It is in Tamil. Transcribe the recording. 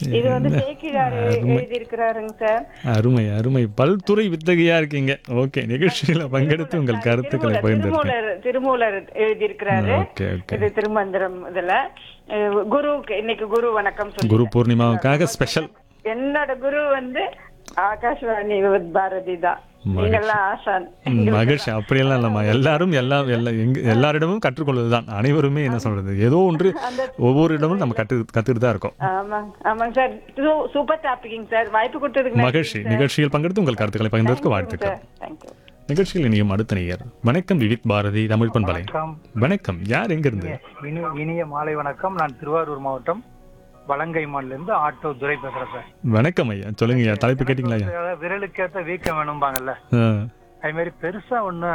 இது வந்து என்ன சேக்கிழார் அருமை எழுதியிருக்கிறாருங்க சார். அருமை அருமை பல்துறை வித்தகையா இருக்கீங்க. ஓகே, நிகழ்ச்சியில பங்கெடுத்து திருமூலர் உங்கள் சாரி கருத்துக்களை திருமூலர் பகிர்ந்திருக்கீங்க. திருமூலர் எழுதியிருக்கிறாரு. Okay okay. இது திருமந்திரம் இதுல குருவுக்கு இன்னைக்கு குரு வணக்கம் குரு சொல்லிட்டேன். பூர்ணிமாவுக்காக ஸ்பெஷல். என்னோட குரு வந்து ஆகாஷ்வாணி வித் பாரதி தான். நீங்கெல்லாம் ஆசான். மகிழ்ச்சி. அப்படியெல்லாம் இல்லைம்மா, எல்லாரும் எல்லாரிடமும் கற்றுக்கொள்வதுதான். அனைவருமே என்ன சொல்றது, ஏதோ ஒன்று அந்த ஒவ்வொரு இடமும் நம்ம கற்றுக்கிட்டு தான் இருக்கோம். ஆமாங்க சார். Super டாபிக்ங்க sir. வாய்ப்பு கொடுத்ததுக்கு மகிழ்ச்சி. நிகழ்ச்சியில் பங்கெடுத்து உங்கள் கருத்துக்களை பகிர்ந்ததற்கு வாழ்த்துக்கள். தேங்க்யூ. நிகழ்ச்சியில் இனியும் அடுத்த நேயர். வணக்கம் விவித் பாரதி தமிழ் பண்பலை. வணக்கம். வணக்கம், யார் எங்கிருந்து? இனிய மாலை வணக்கம். நான் திருவாரூர் மாவட்டம் வலங்கைமான்ல ஆட்டோ துரை பேசுறேன் சார். வணக்கம் ஐயா, சொல்லுங்க ஐயா, தலைப்பு கேட்டீங்களா ஐயா? விரலுக்கேத்த வீக்கம் வேணும்பாங்கல்ல, ஆ. அது மாதிரி பெருசா ஒண்ணு